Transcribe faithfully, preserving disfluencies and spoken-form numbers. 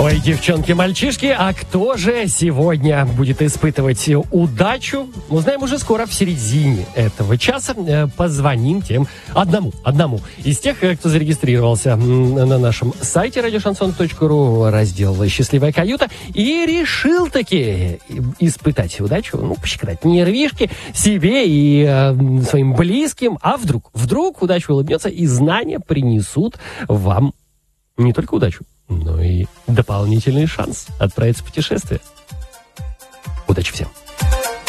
Ой, девчонки-мальчишки, а кто же сегодня будет испытывать удачу? Узнаем уже скоро, в середине этого часа. Позвоним тем одному, одному из тех, кто зарегистрировался на нашем сайте радиошансон точка ру, раздел «Счастливая каюта», и решил таки испытать удачу, ну, пощекотать нервишки себе и э, своим близким. А вдруг, вдруг удача улыбнется, и знания принесут вам не только удачу, но и дополнительный шанс отправиться в путешествие. Удачи всем!